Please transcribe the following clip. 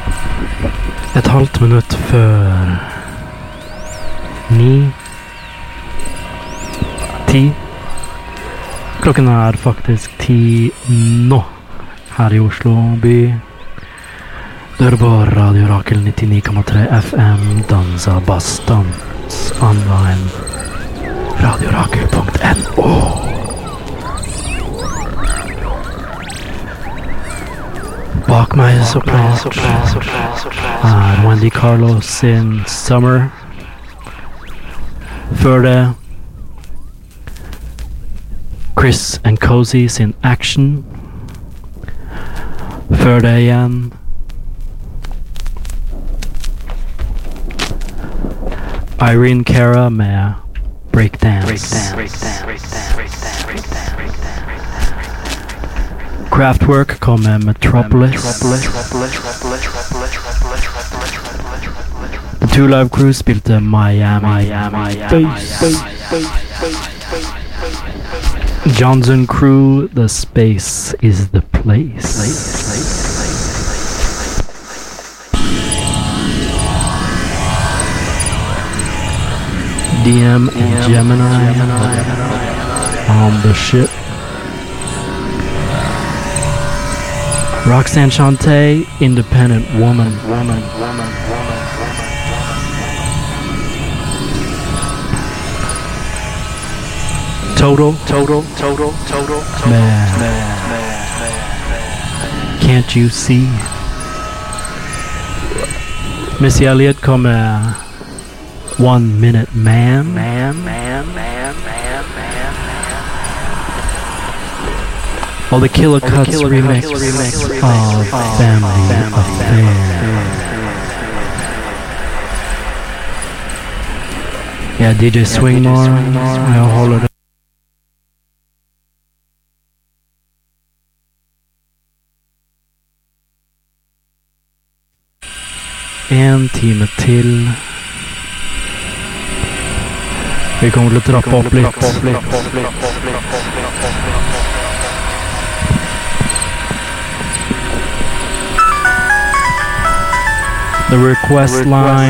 Et halvt minutt før 9. 10. Klokken er faktisk 10 nå her i Oslo by. Du hører på Radio Rakel 99,3 FM, dansa bastans online. radiorakel.no. Bak meg så klart er Wendy Carlos sin Summer. Før det Chris and Cozy sin Action. Før det igjen Irene Cara med Breakdance. Kraftwerk kom med Metropolis. The Two Live Crew spilte Miami Bass. Johnson Crew, The Space is the Place. DM and Gemini on the ship. Roxanne Shante, Independent Woman. Total. Man. Can't you see? Missy Elliott kom med 1 Minute Man. Or the Killer Cuts remix of Family Affair. Yeah, DJ Swingmore, jeg holder det. En time til. Vi kommer til å trappe opp litt. The request line